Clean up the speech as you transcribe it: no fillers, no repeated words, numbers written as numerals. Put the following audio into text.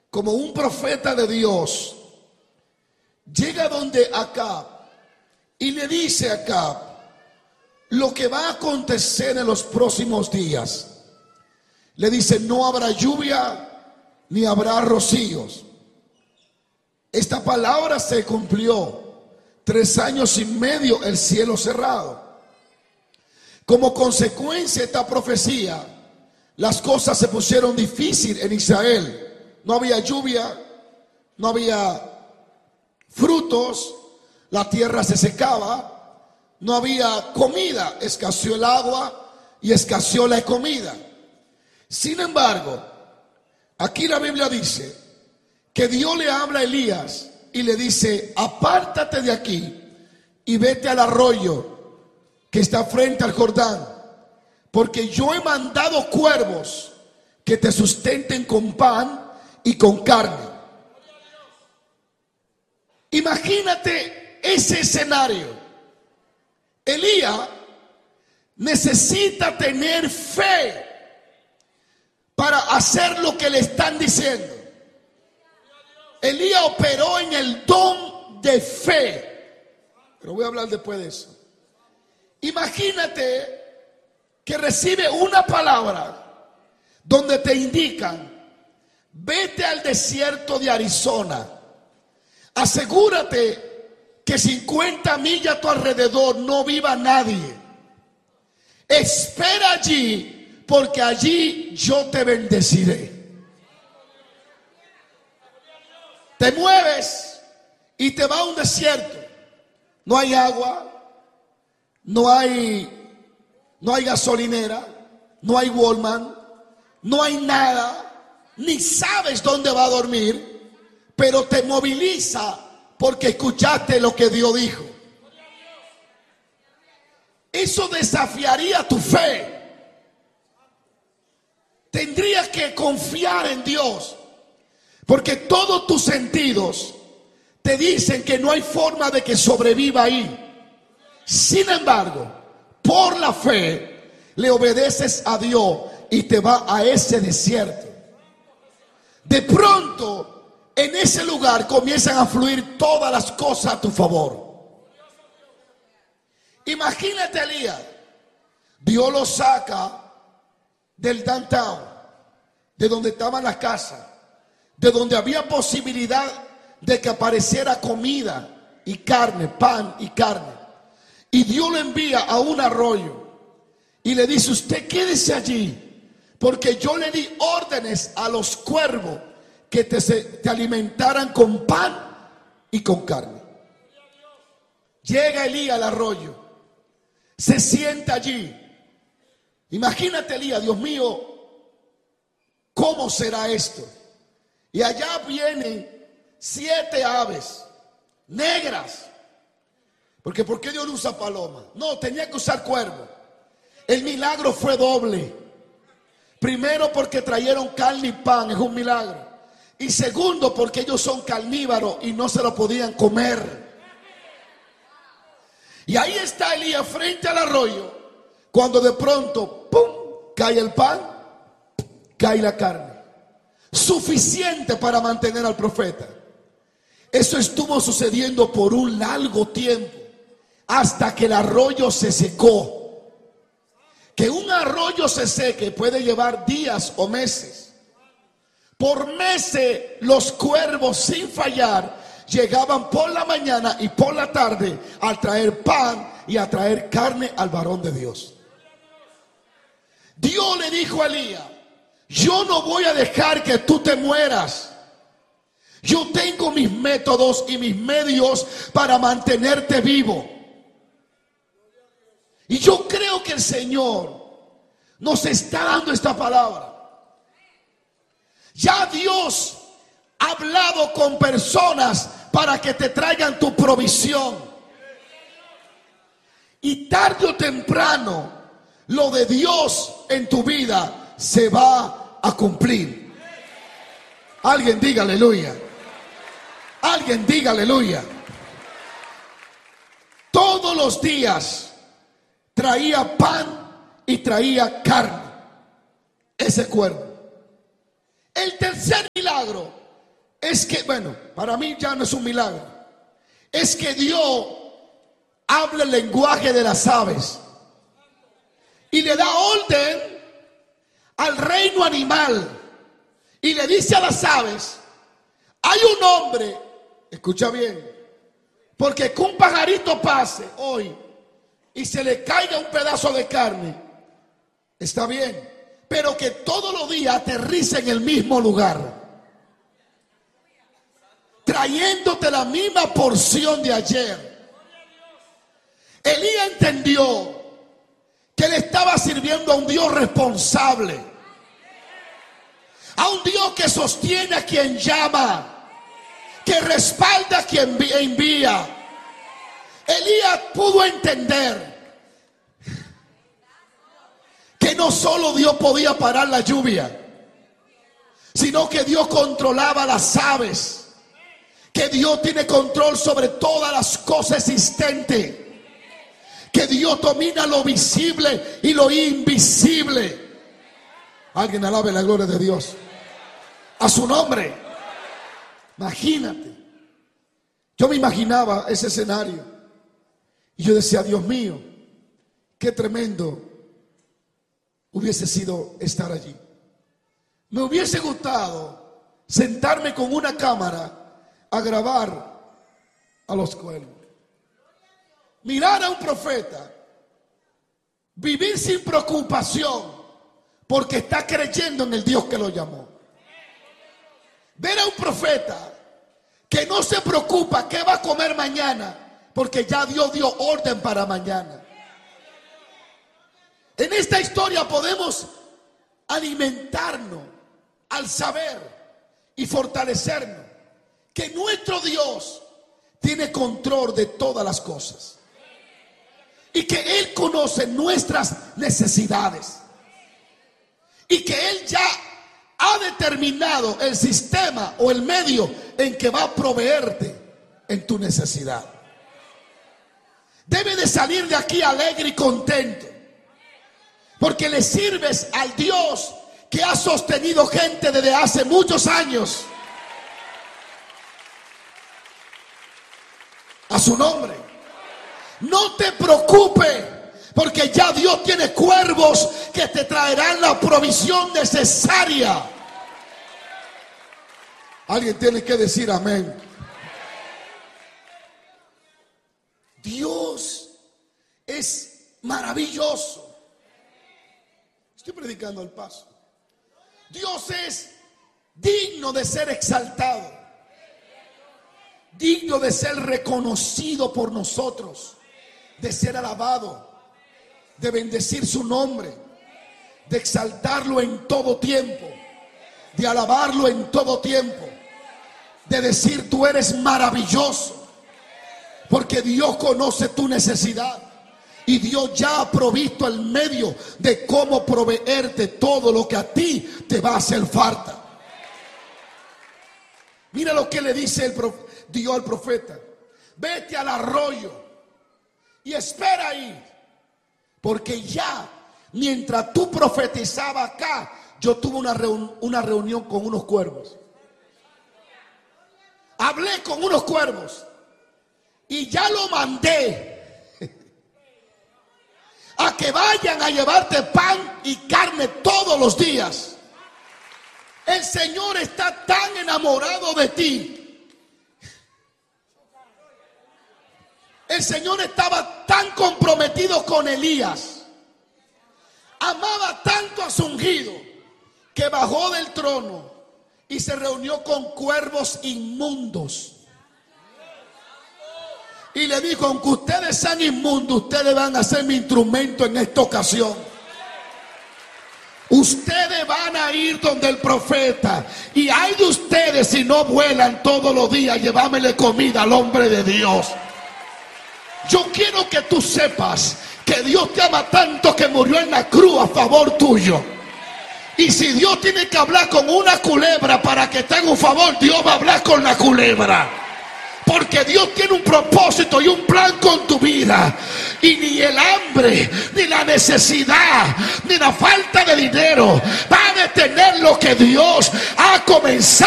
como un profeta de Dios, llega donde Acab y le dice a Acab lo que va a acontecer en los próximos días. Le dice: no habrá lluvia ni habrá rocíos. Esta palabra se cumplió. 3 años y medio el cielo cerrado. Como consecuencia de esta profecía, las cosas se pusieron difíciles en Israel. No había lluvia, no había frutos, la tierra se secaba, no había comida, escaseó el agua y escaseó la comida. Sin embargo, aquí la Biblia dice que Dios le habla a Elías y le dice: apártate de aquí y vete al arroyo que está frente al Jordán, porque yo he mandado cuervos que te sustenten con pan y con carne. Imagínate ese escenario. Elías necesita tener fe para hacer lo que le están diciendo. Elías operó en el don de fe, pero voy a hablar después de eso. Imagínate que recibe una palabra donde te indican: vete al desierto de Arizona, asegúrate que 50 millas a tu alrededor no viva nadie, espera allí porque allí yo te bendeciré. Te mueves y te vas a un desierto. No hay agua, no hay gasolinera, no hay Walmart, no hay nada, ni sabes dónde va a dormir, pero te moviliza porque escuchaste lo que Dios dijo. Eso desafiaría tu fe. Tendrías que confiar en Dios, porque todos tus sentidos te dicen que no hay forma de que sobreviva ahí. Sin embargo, por la fe le obedeces a Dios y te va a ese desierto. De pronto, en ese lugar comienzan a fluir todas las cosas a tu favor. Imagínate a Elías. Dios lo saca del downtown, de donde estaban las casas, de donde había posibilidad de que apareciera comida y carne, pan y carne. Y Dios lo envía a un arroyo y le dice: usted quédese allí, porque yo le di órdenes a los cuervos que te alimentaran con pan y con carne. Llega Elías al arroyo, se sienta allí. Imagínate Elías: Dios mío, ¿cómo será esto? Y allá vienen 7 aves negras. Porque ¿por qué Dios no usa paloma? No, tenía que usar cuervo. El milagro fue doble. Primero, porque trajeron carne y pan, es un milagro. Y segundo, porque ellos son carnívoros y no se lo podían comer. Y ahí está Elías frente al arroyo, cuando de pronto, ¡pum!, cae el pan, cae la carne. Suficiente para mantener al profeta. Eso estuvo sucediendo por un largo tiempo, hasta que el arroyo se secó. Que un arroyo se seque puede llevar días o meses. Por meses los cuervos, sin fallar, llegaban por la mañana y por la tarde a traer pan y a traer carne al varón de Dios. Dios le dijo a Elías: yo no voy a dejar que tú te mueras. Yo tengo mis métodos y mis medios para mantenerte vivo. Y yo creo que el Señor nos está dando esta palabra. Ya Dios ha hablado con personas para que te traigan tu provisión. Y tarde o temprano, lo de Dios en tu vida se va a cumplir. Alguien diga aleluya. Alguien diga aleluya. Todos los días traía pan y traía carne ese cuervo. El tercer milagro es que, bueno, para mí ya no es un milagro, es que Dios habla el lenguaje de las aves y le da orden al reino animal y le dice a las aves: hay un hombre, escucha bien, porque que un pajarito pase hoy y se le caiga un pedazo de carne, está bien, pero que todos los días aterrice en el mismo lugar, trayéndote la misma porción de ayer. Elías entendió que él estaba sirviendo a un Dios responsable, a un Dios que sostiene a quien llama, que respalda a quien envía. Elías pudo entender que no solo Dios podía parar la lluvia, sino que Dios controlaba las aves, que Dios tiene control sobre todas las cosas existentes, que Dios domina lo visible y lo invisible. Alguien alabe la gloria de Dios. A su nombre. Imagínate. Yo me imaginaba ese escenario y yo decía: Dios mío, qué tremendo hubiese sido estar allí. Me hubiese gustado sentarme con una cámara a grabar a los cuervos, mirar a un profeta, vivir sin preocupación porque está creyendo en el Dios que lo llamó. Ver a un profeta que no se preocupa qué va a comer mañana, porque ya Dios dio orden para mañana. En esta historia podemos alimentarnos al saber y fortalecernos que nuestro Dios tiene control de todas las cosas y que Él conoce nuestras necesidades y que Él ya ha determinado el sistema o el medio en que va a proveerte en tu necesidad. Debe de salir de aquí alegre y contento, porque le sirves al Dios que ha sostenido gente desde hace muchos años. A su nombre. No te preocupes, porque ya Dios tiene cuervos que te traerán la provisión necesaria. Alguien tiene que decir amén. Dios es maravilloso. Estoy predicando al paso. Dios es digno de ser exaltado, digno de ser reconocido por nosotros, de ser alabado, de bendecir su nombre, de exaltarlo en todo tiempo, de alabarlo en todo tiempo, de decir: tú eres maravilloso, porque Dios conoce tu necesidad y Dios ya ha provisto el medio de cómo proveerte todo lo que a ti te va a hacer falta. Mira lo que le dice Dios al profeta: vete al arroyo y espera ahí, porque ya mientras tú profetizabas acá, yo tuve una reunión con unos cuervos. Hablé con unos cuervos y ya lo mandé a que vayan a llevarte pan y carne todos los días. El Señor está tan enamorado de ti. El Señor estaba tan comprometido con Elías, amaba tanto a su ungido, que bajó del trono y se reunió con cuervos inmundos. Y le dijo: aunque ustedes sean inmundos, ustedes van a ser mi instrumento en esta ocasión. Ustedes van a ir donde el profeta, y hay de ustedes si no vuelan todos los días llevámele comida al hombre de Dios. Yo quiero que tú sepas que Dios te ama tanto que murió en la cruz a favor tuyo. Y si Dios tiene que hablar con una culebra para que te haga un favor, Dios va a hablar con la culebra. Porque Dios tiene un propósito y un plan con tu vida. Y ni el hambre, ni la necesidad, ni la falta de dinero va a detener lo que Dios ha comenzado